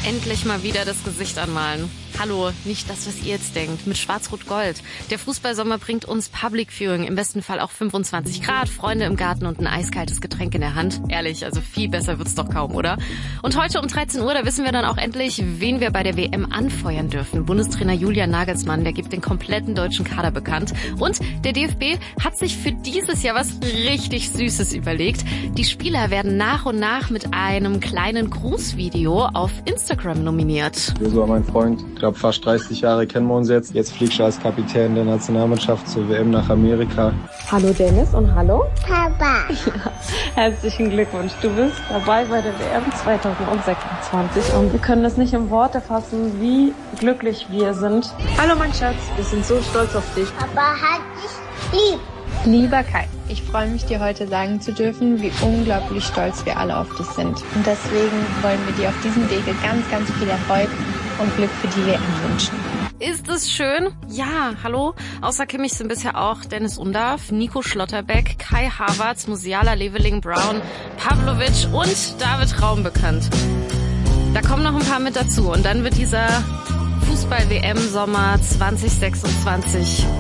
Endlich mal wieder das Gesicht anmalen. Hallo, nicht das, was ihr jetzt denkt, mit Schwarz-Rot-Gold. Der Fußballsommer bringt uns Public Viewing, im besten Fall auch 25 Grad, Freunde im Garten und ein eiskaltes Getränk in der Hand. Ehrlich, also viel besser wird's doch kaum, oder? Und heute um 13 Uhr, da wissen wir dann auch endlich, wen wir bei der WM anfeuern dürfen. Bundestrainer Julian Nagelsmann, der gibt den kompletten deutschen Kader bekannt. Und der DFB hat sich für dieses Jahr was richtig Süßes überlegt. Die Spieler werden nach und nach mit einem kleinen Grußvideo auf Instagram nominiert. Joshua, mein Freund, ich glaube fast 30 Jahre kennen wir uns jetzt. Jetzt fliegst du als Kapitän der Nationalmannschaft zur WM nach Amerika. Hallo Dennis und hallo Papa. Ja, herzlichen Glückwunsch. Du bist dabei bei der WM 2026 und wir können es nicht in Worte fassen, wie glücklich wir sind. Hallo mein Schatz, wir sind so stolz auf dich. Papa hat dich lieb. Lieber Kai, ich freue mich, dir heute sagen zu dürfen, wie unglaublich stolz wir alle auf dich sind. Und deswegen wollen wir dir auf diesem Wege ganz, ganz viel Erfolg und Glück für die WM wünschen. Ist es schön? Ja, hallo. Außer Kimmich sind bisher auch Dennis Undarf, Nico Schlotterbeck, Kai Havertz, Musiala, Leveling, Brown, Pavlovic und David Raum bekannt. Da kommen noch ein paar mit dazu und dann wird dieser Fußball-WM-Sommer 2026